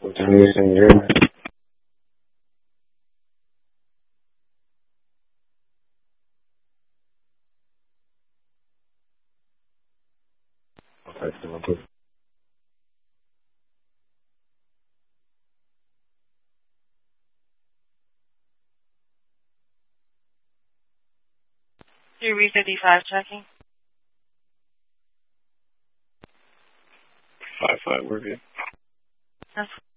Continuation, you're okay, so I'm good. QB55 checking. 5-5, we're good. That's